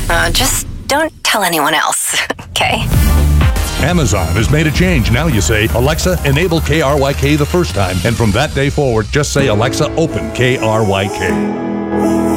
Just don't tell anyone else, okay? Amazon has made a change. Now you say, Alexa, enable KRYK the first time. And from that day forward, just say, Alexa, open KRYK.